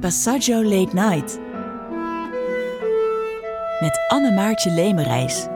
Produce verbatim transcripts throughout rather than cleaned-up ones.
Passaggio Late Night met Anne-Maartje Lemerijs.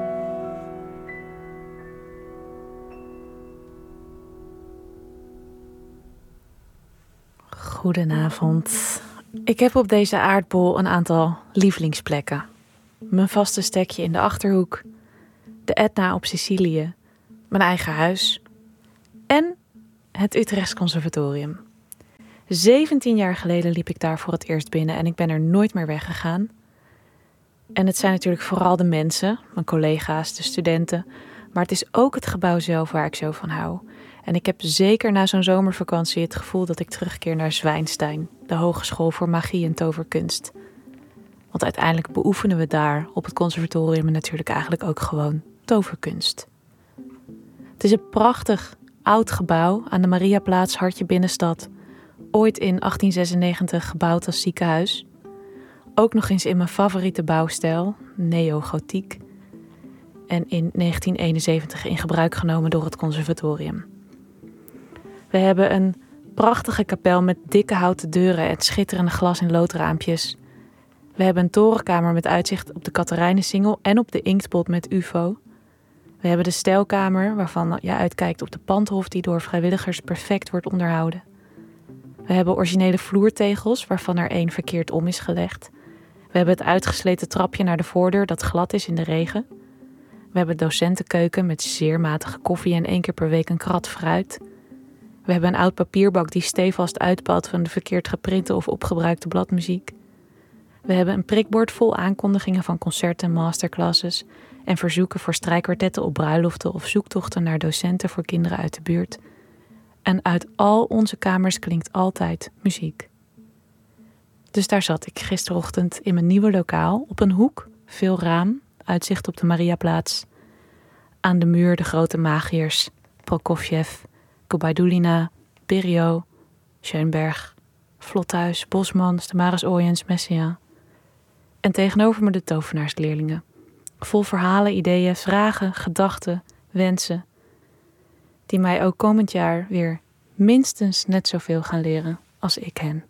Goedenavond. Ik heb op deze aardbol een aantal lievelingsplekken. Mijn vaste stekje in de Achterhoek, de Etna op Sicilië, mijn eigen huis en het Utrechts Conservatorium. zeventien jaar geleden liep ik daar voor het eerst binnen en ik ben er nooit meer weggegaan. En het zijn natuurlijk vooral de mensen, mijn collega's, de studenten, maar het is ook het gebouw zelf waar ik zo van hou. En ik heb zeker na zo'n zomervakantie het gevoel dat ik terugkeer naar Zwijnstein, de Hogeschool voor Magie en Toverkunst. Want uiteindelijk beoefenen we daar op het conservatorium natuurlijk eigenlijk ook gewoon toverkunst. Het is een prachtig oud gebouw aan de Mariaplaats, hartje binnenstad. Ooit in achttien zesennegentig gebouwd als ziekenhuis. Ook nog eens in mijn favoriete bouwstijl, neogotiek. En in negentien eenenzeventig in gebruik genomen door het conservatorium. We hebben een prachtige kapel met dikke houten deuren en schitterende glas- en loodraampjes. We hebben een torenkamer met uitzicht op de Katerijnensingel en op de Inktpot met U F O. We hebben de stijlkamer waarvan je uitkijkt op de pandhof die door vrijwilligers perfect wordt onderhouden. We hebben originele vloertegels waarvan er één verkeerd om is gelegd. We hebben het uitgesleten trapje naar de voordeur dat glad is in de regen. We hebben docentenkeuken met zeer matige koffie en één keer per week een krat fruit. We hebben een oud papierbak die stevast uitpalt van de verkeerd geprinte of opgebruikte bladmuziek. We hebben een prikbord vol aankondigingen van concerten, masterclasses en verzoeken voor strijkkwartetten op bruiloften of zoektochten naar docenten voor kinderen uit de buurt. En uit al onze kamers klinkt altijd muziek. Dus daar zat ik gisterochtend in mijn nieuwe lokaal, op een hoek, veel raam, uitzicht op de Mariaplaats. Aan de muur de grote magiërs, Prokofjev, Gubaidulina, Berio, Schoenberg, Vlothuis, Bosmans, de Maris Ooyens, Messiaen. En tegenover me de tovenaarsleerlingen. Vol verhalen, ideeën, vragen, gedachten, wensen. Die mij ook komend jaar weer minstens net zoveel gaan leren als ik hen.